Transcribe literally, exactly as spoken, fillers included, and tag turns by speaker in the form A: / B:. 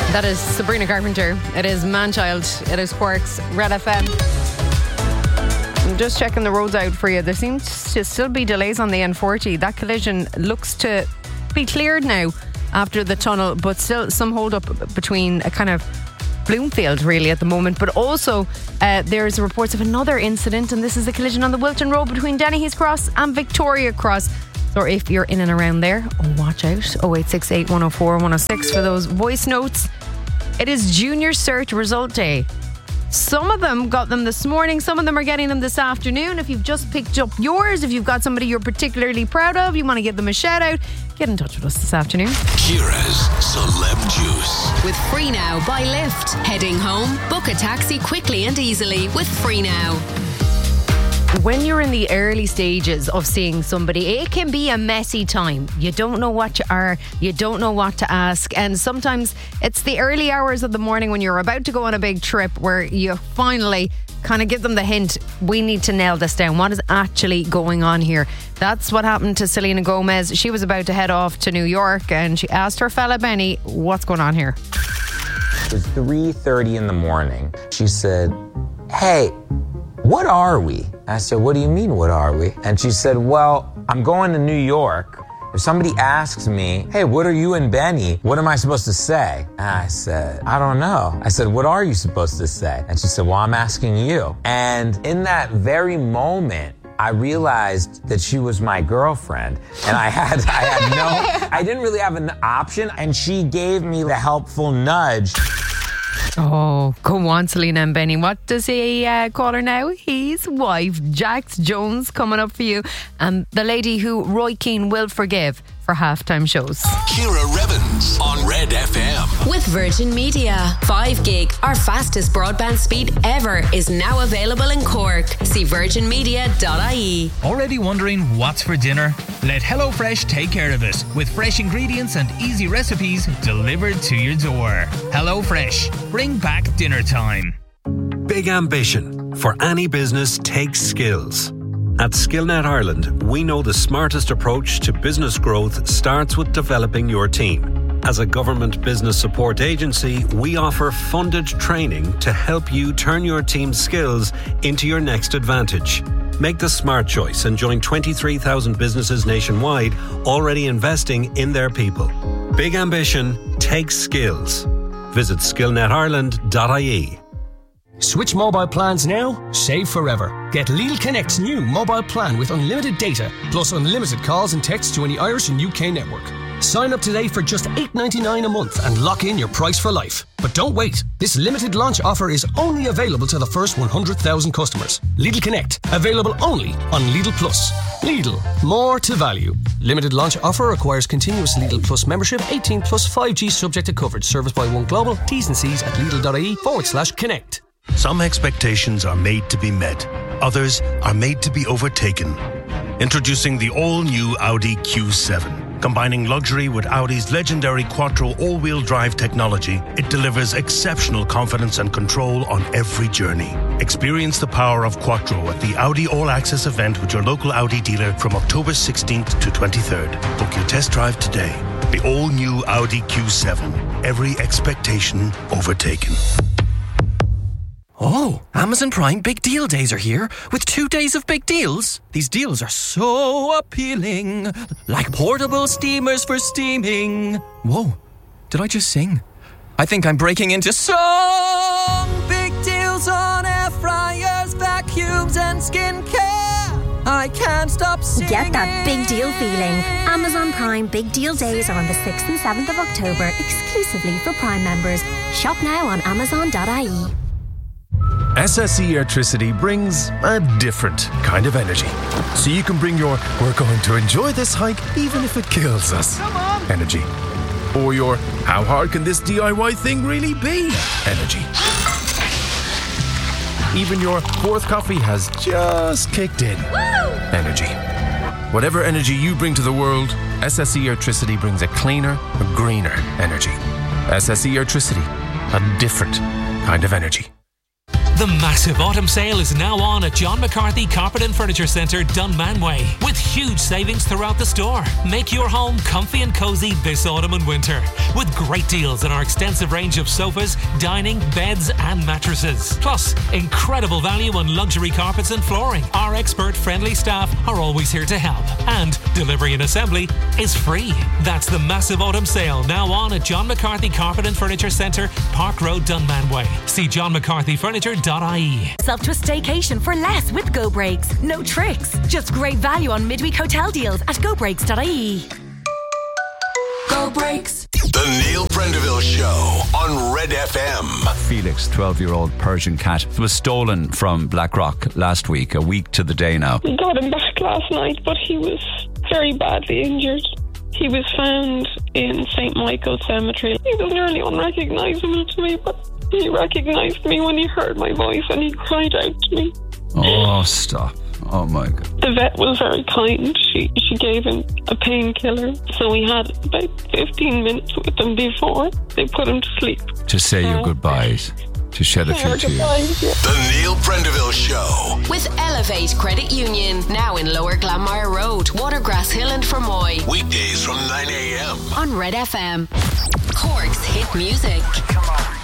A: That is Sabrina Carpenter. It is Manchild. It is Quarks, Red F M. I'm just checking the roads out for you. There seems to still be delays on the N forty. That collision looks to be cleared now after the tunnel, but still some hold up between a kind of Bloomfield really at the moment. But also uh, there's reports of another incident, and this is a collision on the Wilton Road between Dennehy's Cross and Victoria Cross. So if you're in and around there, oh, watch out. oh eight six eight, one oh four, one oh six for those voice notes. It is Junior Cert Result Day. Some of them got them this morning, some of them are getting them this afternoon. If you've just picked up yours, if you've got somebody you're particularly proud of, you want to give them a shout out, get in touch with us this afternoon.
B: Ciara's Celeb Juice.
C: With Free Now by Lyft. Heading home? Book a taxi quickly and easily with Free Now.
A: When you're in the early stages of seeing somebody, it can be a messy time. You don't know what you are, you don't know what to ask, and sometimes it's the early hours of the morning when you're about to go on a big trip where you finally kind of give them the hint, we need to nail this down. What is actually going on here? That's what happened to Selena Gomez. She was about to head off to New York and she asked her fella Benny, what's going on here?
D: It was three thirty in the morning. She said, hey, what are we? I said, what do you mean, what are we? And she said, well, I'm going to New York. If somebody asks me, hey, what are you and Benny? What am I supposed to say? And I said, I don't know. I said, what are you supposed to say? And she said, well, I'm asking you. And in that very moment, I realized that she was my girlfriend, and I had, I had no, I didn't really have an option, and she gave me the helpful nudge.
A: Oh, go on, Selena and Benny. What does he uh, call her now? His wife, Jax Jones, coming up for you. And the lady who Roy Keane will forgive for halftime shows.
B: Ciara Revens on Red F M.
C: With Virgin Media. five gig, our fastest broadband speed ever, is now available in Cork. See virgin media dot I E.
E: Already wondering what's for dinner? Let HelloFresh take care of it with fresh ingredients and easy recipes delivered to your door. HelloFresh, bring back dinner time.
F: Big ambition for any business takes skills. At Skillnet Ireland, we know the smartest approach to business growth starts with developing your team. As a government business support agency, we offer funded training to help you turn your team's skills into your next advantage. Make the smart choice and join twenty-three thousand businesses nationwide already investing in their people. Big ambition takes skills. Visit skillnet ireland dot I E.
G: Switch mobile plans now, save forever. Get Lidl Connect's new mobile plan with unlimited data, plus unlimited calls and texts to any Irish and U K network. Sign up today for just eight ninety-nine a month and lock in your price for life. But don't wait. This limited launch offer is only available to the first one hundred thousand customers. Lidl Connect, available only on Lidl Plus. Lidl, more to value. Limited launch offer requires continuous Lidl Plus membership, eighteen plus five G subject to coverage. Service by One Global. T's and C's at lidl.ie forward slash connect.
H: Some expectations are made to be met. Others are made to be overtaken. Introducing the all-new Audi Q seven. Combining luxury with Audi's legendary Quattro all-wheel drive technology, it delivers exceptional confidence and control on every journey. Experience the power of Quattro at the Audi All-Access event with your local Audi dealer from October sixteenth to twenty-third. Book your test drive today. The all-new Audi Q seven. Every expectation overtaken.
I: Oh, Amazon Prime Big Deal Days are here with two days of big deals. These deals are so appealing, like portable steamers for steaming. Whoa, did I just sing? I think I'm breaking into song. Big deals on air fryers, vacuums and skincare. I can't stop singing.
J: Get that big deal feeling. Amazon Prime Big Deal Days are on the sixth and seventh of October, exclusively for Prime members. Shop now on amazon dot I E.
K: S S E Airtricity brings a different kind of energy. So you can bring your "we're going to enjoy this hike even if it kills us" energy. Or your "how hard can this D I Y thing really be" energy. Even your fourth coffee has just kicked in energy. Whatever energy you bring to the world, S S E Airtricity brings a cleaner, a greener energy. S S E Airtricity, a different kind of energy.
L: The massive autumn sale is now on at John McCarthy Carpet and Furniture Centre, Dunmanway, with huge savings throughout the store. Make your home comfy and cosy this autumn and winter, with great deals on our extensive range of sofas, dining, beds and mattresses. Plus, incredible value on luxury carpets and flooring. Our expert-friendly staff are always here to help, and delivery and assembly is free. That's the massive autumn sale now on at John McCarthy Carpet and Furniture Centre, Park Road, Dunmanway. See john mccarthy furniture dot I E.
M: Self to a staycation for less with Go Breaks. No tricks, just great value on midweek hotel deals at go breaks dot I E.
B: Go Breaks. The Neil Prendeville Show on Red F M.
N: Felix, twelve-year-old Persian cat, was stolen from Blackrock last week, a week to the day now.
O: We got him back last night, but he was very badly injured. He was found in Saint Michael's Cemetery. He was nearly unrecognisable to me, but he recognised me when he heard my voice and he cried out to me.
N: Oh, stop. Oh my God.
O: The vet was very kind. She she gave him a painkiller. So we had about fifteen minutes with him before they put him to sleep.
N: To say your goodbyes. To shed a few tears.
B: The Neil Prendeville Show.
C: With Elevate Credit Union, now in Lower Glanmire Road, Watergrass Hill and Fermoy.
B: Weekdays from nine a.m.
C: on Red F M. Cork's hit music.
B: Come on.